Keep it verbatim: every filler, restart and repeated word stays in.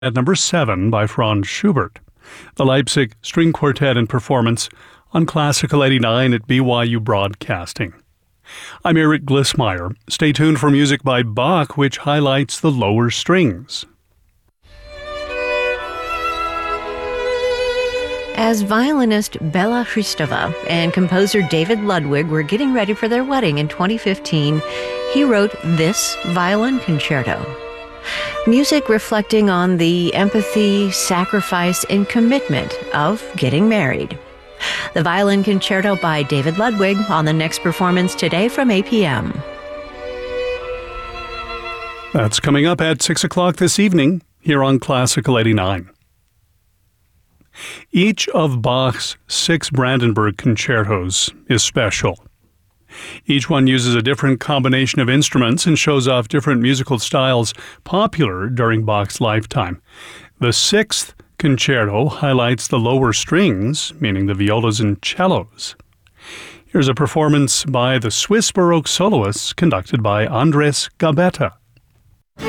at number seven by Franz Schubert. The Leipzig String Quartet in performance on Classical eighty-nine at B Y U Broadcasting. I'm Eric Glissmeyer. Stay tuned for music by Bach, which highlights the lower strings. As violinist Bela Hristova and composer David Ludwig were getting ready for their wedding in twenty fifteen, he wrote this violin concerto. Music reflecting on the empathy, sacrifice, and commitment of getting married. The Violin Concerto by David Ludwig on the next performance today from eight p.m. That's coming up at six o'clock this evening here on Classical eighty-nine. Each of Bach's six Brandenburg concertos is special. Each one uses a different combination of instruments and shows off different musical styles popular during Bach's lifetime. The sixth concerto highlights the lower strings, meaning the violas and cellos. Here's a performance by the Swiss Baroque soloists conducted by Andres Gabetta.